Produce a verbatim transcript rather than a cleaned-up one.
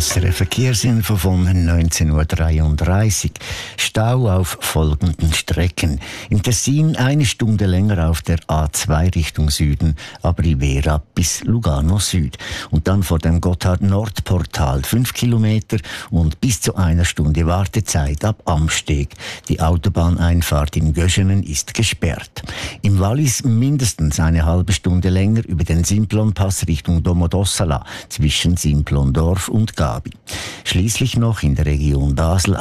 S R F Verkehrsinfo von neunzehn Uhr dreiunddreißig. Stau auf folgenden Strecken. Im Tessin eine Stunde länger auf der A zwei Richtung Süden, ab Rivera bis Lugano Süd. Und dann vor dem Gotthard-Nord-Portal fünf Kilometer und bis zu einer Stunde Wartezeit ab Amsteg. Die Autobahneinfahrt in Göschenen ist gesperrt. Im Wallis mindestens eine halbe Stunde länger über den Simplonpass Richtung Domodossala zwischen Simplondorf und Gabi. Schließlich noch in der Region Basel